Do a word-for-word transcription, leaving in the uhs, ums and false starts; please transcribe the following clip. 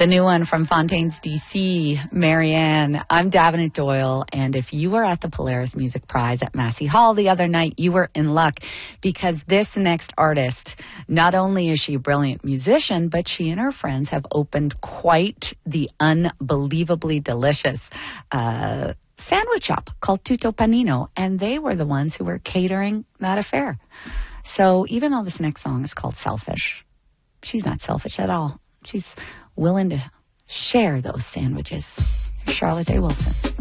the new one from Fontaines, D C, Marianne. I'm Davenant Doyle, and if you were at the Polaris Music Prize at Massey Hall the other night, you were in luck, because this next artist, not only is she a brilliant musician, but she and her friends have opened quite the unbelievably delicious uh, sandwich shop called Tutto Panino, and they were the ones who were catering that affair. So even though this next song is called Selfish, she's not selfish at all. She's willing to share those sandwiches. Charlotte Day Wilson.